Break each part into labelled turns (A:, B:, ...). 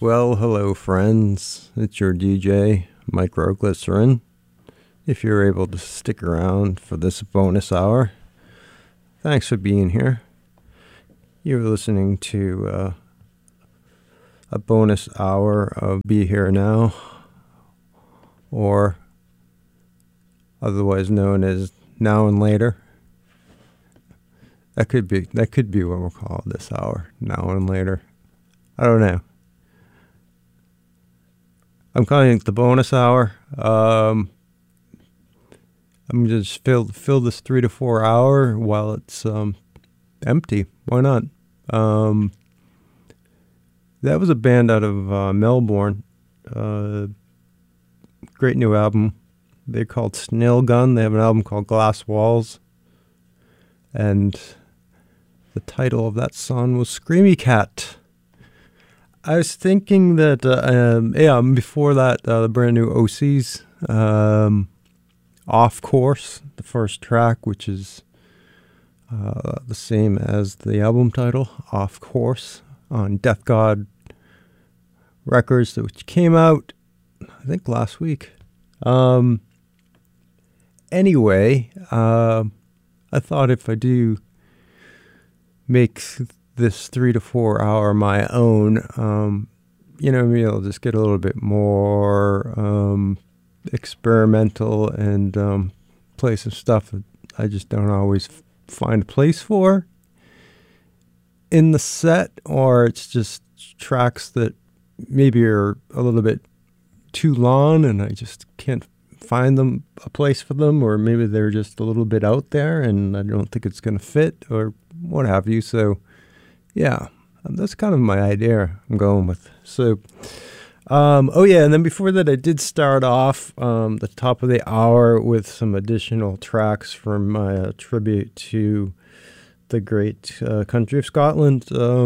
A: Well, hello, friends. It's your DJ, Microglycerin. If you're able to stick around for this bonus hour, thanks for being here. You're listening to a bonus hour of Be Here Now, or otherwise known as Now and Later. That could be what we'll call this hour, Now and Later. I don't know. I'm calling it the bonus hour. I'm just fill this 3 to 4 hour while it's empty. Why not? That was a band out of Melbourne. Great new album. They're called Snail Gun. They have an album called Glass Walls. And the title of that song was Screamy Cat. I was thinking that, before that, the brand new OCs, Off Course, the first track, which is the same as the album title, Off Course, on Death God Records, which came out, I think, last week. Anyway, I thought if I do make this 3 to 4 hour my own, maybe I'll just get a little bit more experimental and play some stuff that I just don't always find a place for in the set, or it's just tracks that maybe are a little bit too long and I just can't find them a place for them, or maybe they're just a little bit out there and I don't think it's going to fit or what have you. So yeah, that's kind of my idea I'm going with. So, and then before that, I did start off the top of the hour with some additional tracks from my tribute to the great country of Scotland,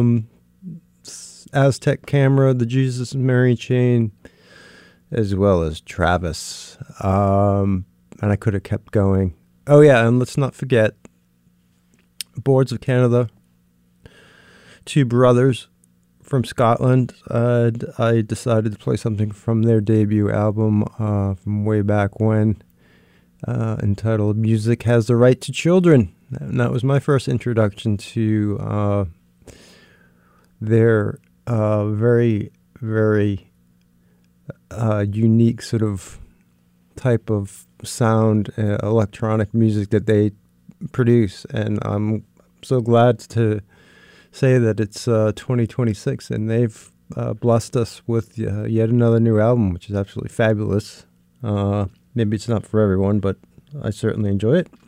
A: Aztec Camera, the Jesus and Mary Chain, as well as Travis. And I could have kept going. Oh yeah, and let's not forget Boards of Canada. Two brothers from Scotland. I decided to play something from their debut album from way back when, entitled Music Has the Right to Children. And that was my first introduction to their very, very unique sort of type of sound, electronic music that they produce. And I'm so glad to say that it's 2026 and they've blessed us with yet another new album, which is absolutely fabulous. Maybe it's not for everyone, but I certainly enjoy it.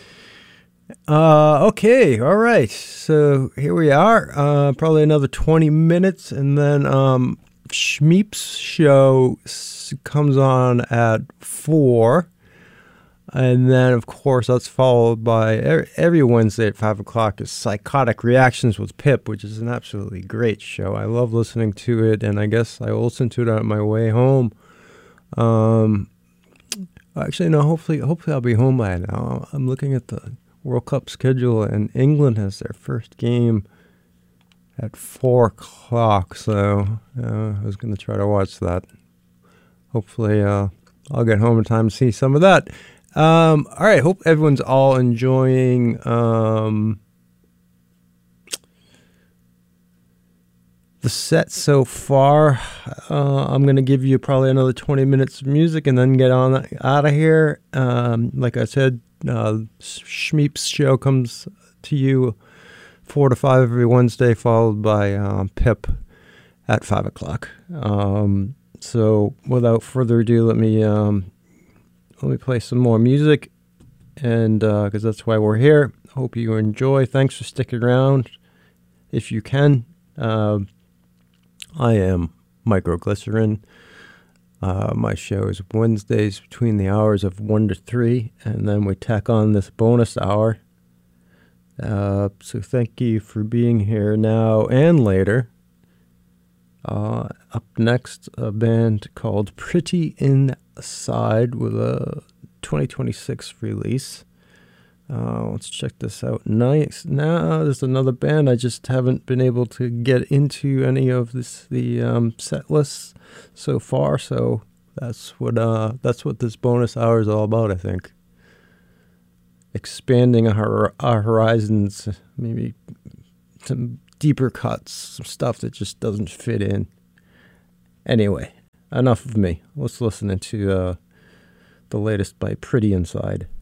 A: Okay, all right. So here we are. Probably another 20 minutes, and then Schmeep's show comes on at 4. And then, of course, that's followed by every Wednesday at 5 o'clock is Psychotic Reactions with Pip, which is an absolutely great show. I love listening to it, and I guess I will listen to it on my way home. Actually, no, hopefully I'll be home by now. I'm looking at the World Cup schedule, and England has their first game at 4 o'clock, so I was going to try to watch that. Hopefully I'll get home in time to see some of that. All right, hope everyone's all enjoying the set so far. I'm going to give you probably another 20 minutes of music and then get on out of here. Like I said, Schmeep's show comes to you 4 to 5 every Wednesday, followed by Pip at 5 o'clock. So without further ado, let me play some more music, and because that's why we're here. Hope you enjoy. Thanks for sticking around. If you can, I am Microglycerin. My show is Wednesdays between the hours of 1 to 3, and then we tack on this bonus hour. So thank you for being here now and later. Up next, a band called Pretty Inside with a 2026 release. Let's check this out. Nice. Now there's another band. I just haven't been able to get into any of the set lists so far. So that's what this bonus hour is all about, I think. Expanding our horizons, maybe some deeper cuts, some stuff that just doesn't fit in. Anyway, enough of me. Let's listen to the latest by Pretty Inside.